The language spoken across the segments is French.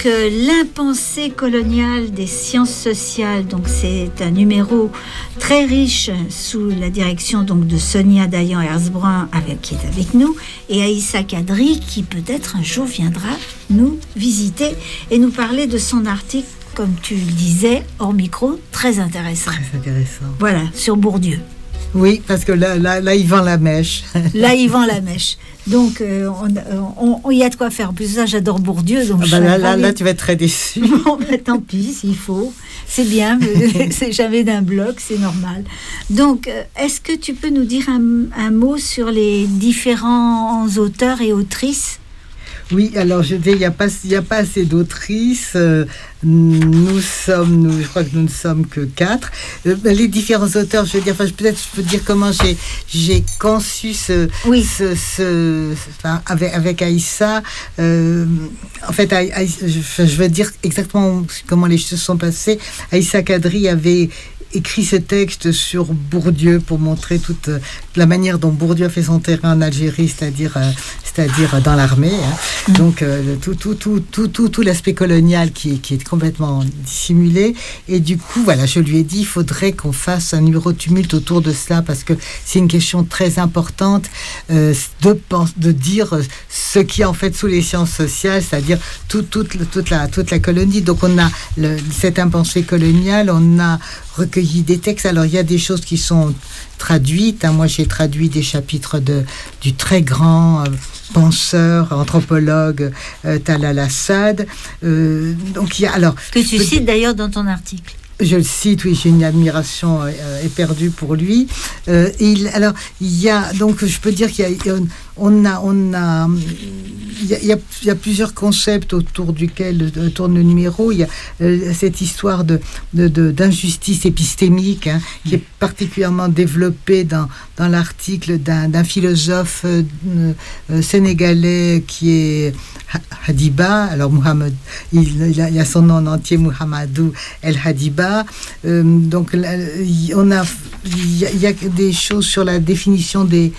donc l'impensée coloniale des sciences sociales. Donc c'est un numéro très riche sous la direction donc de Sonia Dayan-Herzbrun qui est avec nous, et Aïssa Kadri qui peut-être un jour viendra nous visiter et nous parler de son article, comme tu le disais hors micro, très intéressant. Très intéressant. Voilà, sur Bourdieu. Oui, parce que là, il vend la mèche. Là, il vend la mèche. Donc, il y a de quoi faire. En plus, ça, j'adore Bourdieu. Donc là, tu vas être très déçu. Bon, tant pis, s'il faut. C'est bien, c'est jamais d'un bloc, c'est normal. Donc, est-ce que tu peux nous dire un mot sur les différents auteurs et autrices ? Oui, alors je dis, il n'y a pas assez d'autrices. Je crois que nous ne sommes que 4. Les différents auteurs, je veux dire, peut-être je peux dire comment j'ai conçu avec Aïssa. En fait, je veux dire exactement comment les choses sont passées. Aïssa Kadri avait écrit ce texte sur Bourdieu pour montrer toute la manière dont Bourdieu a fait son terrain en Algérie, c'est-à-dire dans l'armée. Hein. Donc tout l'aspect colonial qui est complètement dissimulé. Et du coup, voilà, je lui ai dit, il faudrait qu'on fasse un numéro tumulte autour de cela parce que c'est une question très importante de dire ce qui est en fait sous les sciences sociales, c'est-à-dire toute la colonie. Donc on a cette impensée coloniale, on a recueilli des textes. Alors il y a des choses qui sont traduites. Hein. Moi j'ai traduit des chapitres du très grand penseur, anthropologue Talal Assad. Donc il y a alors que tu cites d'ailleurs dans ton article. Je le cite, oui, j'ai une admiration éperdue pour lui. Il y a donc, je peux dire qu'il y a plusieurs concepts autour duquel tourne le numéro. Il y a cette histoire d'injustice épistémique qui est particulièrement développée dans l'article d'un philosophe sénégalais qui est Hadiba. Alors Mohamed, il y a son nom en entier, Mohamedou El Hadiba. Donc il y a des choses sur la définition des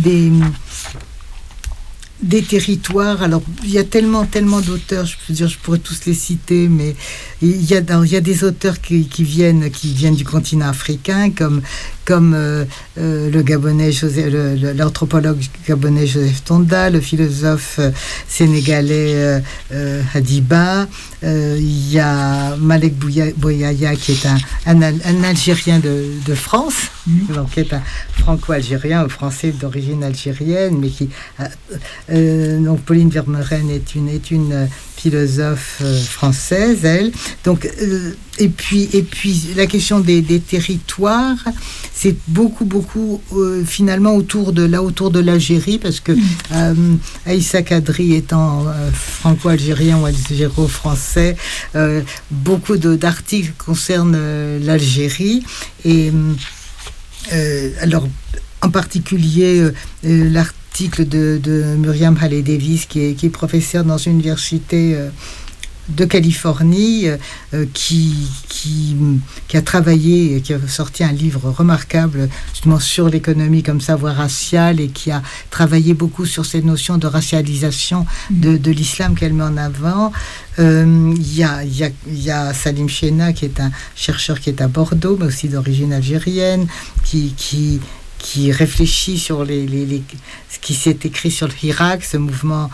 territoires. Alors il y a tellement d'auteurs, je pourrais tous les citer, mais il y a des auteurs qui viennent du continent africain, comme le Gabonais l'anthropologue gabonais Joseph Tonda, le philosophe sénégalais Hadiba. Il y a Malek Bouyaya qui est un Algérien de France, donc qui est un franco-algérien ou français d'origine algérienne, mais qui donc Pauline Vermeuren est une philosophe française, elle. Donc et puis la question des territoires, c'est beaucoup finalement autour de l'Algérie, parce que Aïssa Kadri étant franco-algérien ou algéro-français, beaucoup d'articles concernent l'Algérie, et alors en particulier l'article de Myriam Haley Davis qui est professeure dans une université de Californie, qui a travaillé et qui a sorti un livre remarquable justement sur l'économie comme savoir racial, et qui a travaillé beaucoup sur ces notions de racialisation de l'islam qu'elle met en avant. Il y a Salim Chena qui est un chercheur qui est à Bordeaux mais aussi d'origine algérienne, qui réfléchit sur ce qui s'est écrit sur le Hirak, ce mouvement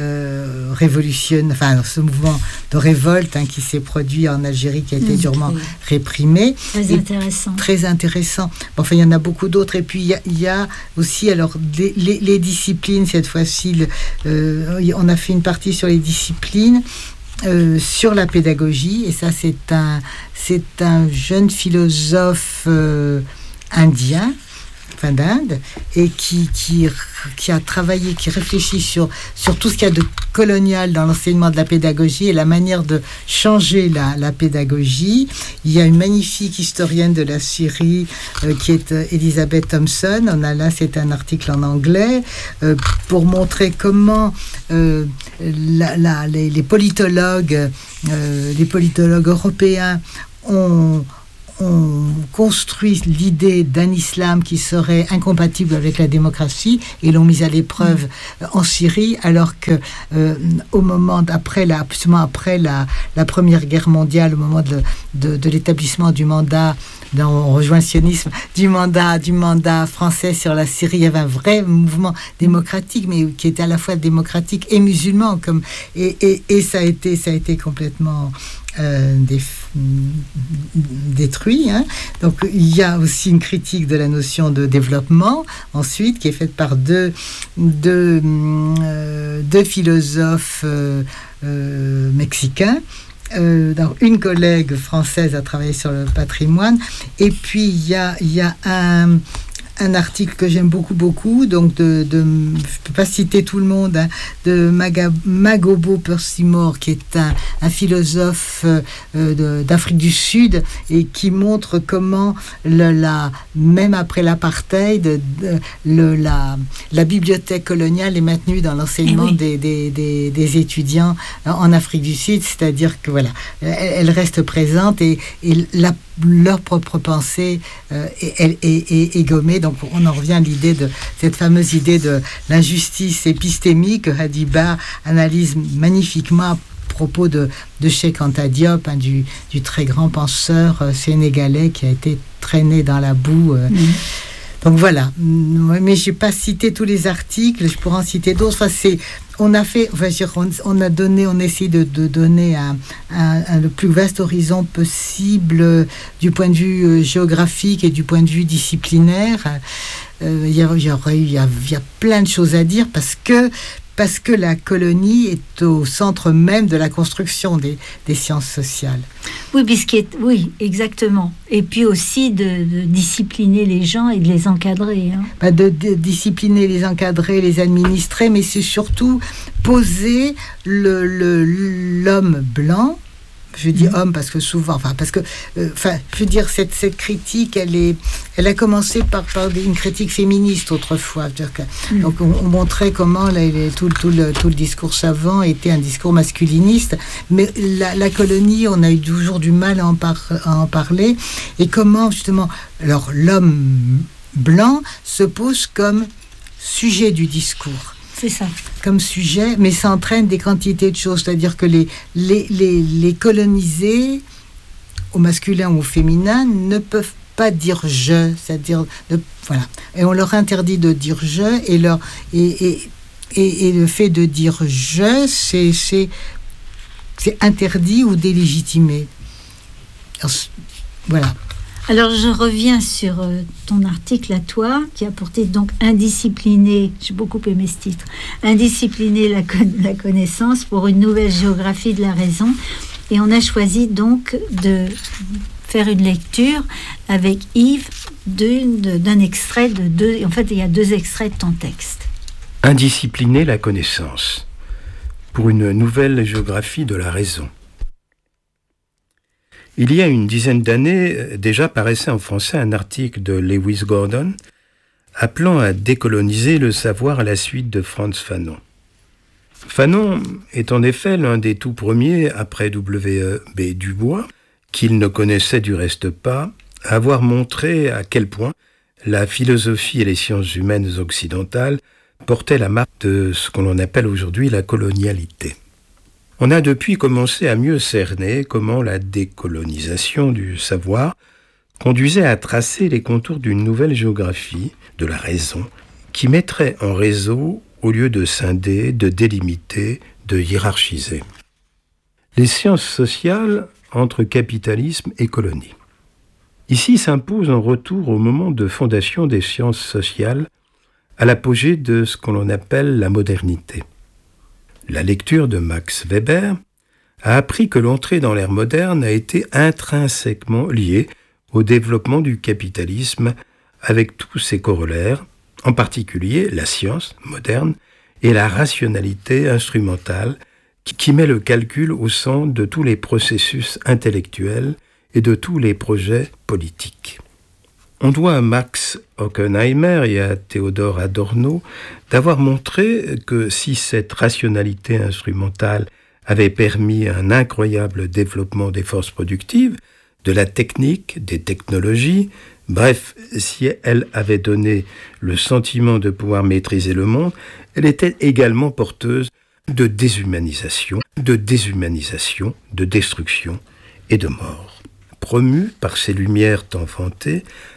ce mouvement de révolte qui s'est produit en Algérie, qui a été durement réprimé. Très intéressant. Enfin, il y en a beaucoup d'autres. Et puis, il y a aussi les disciplines. Cette fois-ci, on a fait une partie sur les disciplines. Sur la pédagogie, et ça c'est un jeune philosophe indien, d'Inde, et qui a travaillé, qui réfléchit sur tout ce qu'il y a de colonial dans l'enseignement de la pédagogie et la manière de changer la pédagogie. Il y a une magnifique historienne de la Syrie qui est Elizabeth Thompson. C'est un article en anglais pour montrer comment les politologues européens ont on construit l'idée d'un islam qui serait incompatible avec la démocratie et l'ont mise à l'épreuve en Syrie, alors que au moment après la Première Guerre mondiale, au moment de l'établissement du mandat, on rejoint le sionisme, du mandat français sur la Syrie, il y avait un vrai mouvement démocratique, mais qui était à la fois démocratique et musulman, et ça a été complètement détruit. Donc il y a aussi une critique de la notion de développement, ensuite, qui est faite par deux philosophes mexicains. Une collègue française a travaillé sur le patrimoine, et puis il y a un article que j'aime beaucoup, donc je ne peux pas citer tout le monde, de Magobo Percy-More, qui est un philosophe d'Afrique du Sud, et qui montre comment, même après l'apartheid, la bibliothèque coloniale est maintenue dans l'enseignement des étudiants en Afrique du Sud, c'est-à-dire que voilà, elle reste présente, et leur propre pensée est gommée. Donc on en revient à l'idée de cette fameuse idée de l'injustice épistémique que Hadiba analyse magnifiquement à propos de Cheikh Anta Diop, du très grand penseur sénégalais qui a été traîné dans la boue. Donc voilà, mais je n'ai pas cité tous les articles, je pourrais en citer d'autres. On a essayé de donner le plus vaste horizon possible du point de vue géographique et du point de vue disciplinaire. Il y a plein de choses à dire parce que la colonie est au centre même de la construction des sciences sociales. Oui, exactement. Et puis aussi de discipliner les gens et de les encadrer. De discipliner, les encadrer, les administrer, mais c'est surtout poser l'homme blanc. Je dis homme parce que souvent, je veux dire, cette critique, elle a commencé par une critique féministe autrefois. Donc on montrait comment tout le discours savant était un discours masculiniste, mais la colonie, on a eu toujours du mal à en parler, et comment justement, alors l'homme blanc se pose comme sujet du discours. C'est ça. Comme sujet, mais ça entraîne des quantités de choses. C'est-à-dire que les colonisés, au masculin ou au féminin, ne peuvent pas dire je. C'est-à-dire, voilà. Et on leur interdit de dire je, et le fait de dire je, c'est interdit ou délégitimé. Alors, voilà. Alors, je reviens sur ton article à toi, qui a porté donc indiscipliner, j'ai beaucoup aimé ce titre, indiscipliner la connaissance pour une nouvelle géographie de la raison. Et on a choisi donc de faire une lecture avec Yves d'un extrait de deux. En fait, il y a 2 extraits de ton texte. Indiscipliner la connaissance pour une nouvelle géographie de la raison. Il y a une dizaine d'années, déjà paraissait en français un article de Lewis Gordon appelant à décoloniser le savoir à la suite de Frantz Fanon. Fanon est en effet l'un des tout premiers, après W.E.B. Du Bois, qu'il ne connaissait du reste pas, à avoir montré à quel point la philosophie et les sciences humaines occidentales portaient la marque de ce qu'on appelle aujourd'hui la colonialité. On a depuis commencé à mieux cerner comment la décolonisation du savoir conduisait à tracer les contours d'une nouvelle géographie de la raison qui mettrait en réseau au lieu de scinder, de délimiter, de hiérarchiser. Les sciences sociales entre capitalisme et colonie. Ici s'impose un retour au moment de fondation des sciences sociales à l'apogée de ce qu'on appelle la modernité. La lecture de Max Weber a appris que l'entrée dans l'ère moderne a été intrinsèquement liée au développement du capitalisme avec tous ses corollaires, en particulier la science moderne et la rationalité instrumentale qui met le calcul au centre de tous les processus intellectuels et de tous les projets politiques. On doit à Max Horkheimer et à Théodore Adorno d'avoir montré que si cette rationalité instrumentale avait permis un incroyable développement des forces productives, de la technique, des technologies. Bref, si elle avait donné le sentiment de pouvoir maîtriser le monde, elle était également porteuse de déshumanisation, de destruction et de mort. Promue par ces lumières enfantées,